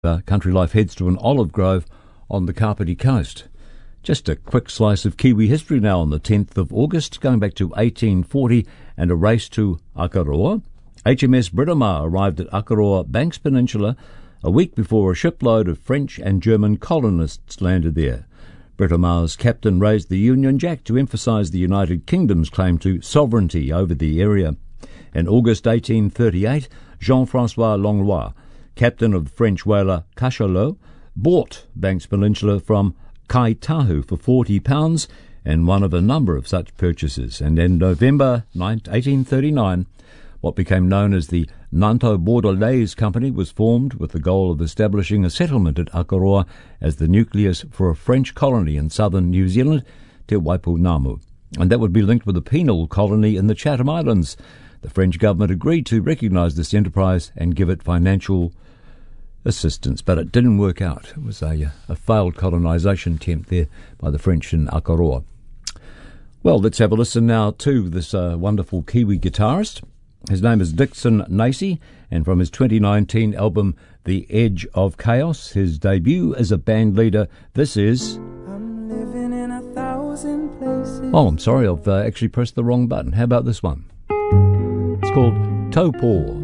Country Life heads to an olive grove on the Kapiti coast. Just a quick slice of Kiwi history now on the 10th of August, going back to 1840 and a race to Akaroa. HMS Britomar arrived at Akaroa Banks Peninsula a week before a shipload of French and German colonists landed there. Britomar's captain raised the Union Jack to emphasise the United Kingdom's claim to sovereignty over the area. In August 1838, Jean-François Langlois, captain of the French whaler Cachalot, bought Banks Peninsula from Kai Tahu for £40 in one of a number of such purchases. And in November 1839, what became known as the Nanto Bordelaise Company was formed with the goal of establishing a settlement at Akaroa as the nucleus for a French colony in southern New Zealand, Te Waipunamu. And that would be linked with a penal colony in the Chatham Islands. The French government agreed to recognise this enterprise and give it financial assistance, but it didn't work out. It was a failed colonisation attempt there by the French in Akaroa. Well, let's have a listen now to this wonderful Kiwi guitarist. His name is Dixon Nacey, and from his 2019 album The Edge of Chaos, his debut as a band leader, this is... I'm living in 1,000 places. Oh, I'm sorry, I've actually pressed the wrong button. How about this one? It's called Taupo.